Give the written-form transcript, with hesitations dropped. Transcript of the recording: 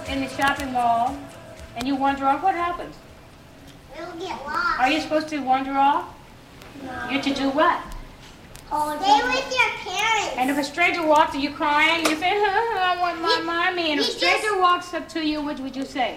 lost in the shopping mall and you wander off, what happens? We'll get lost. Are you supposed to wander off? No. You're to do what? Stay with your parents. And if a stranger walks, are you crying? You say, I want my mommy. And if a stranger walks up to you, what would you say?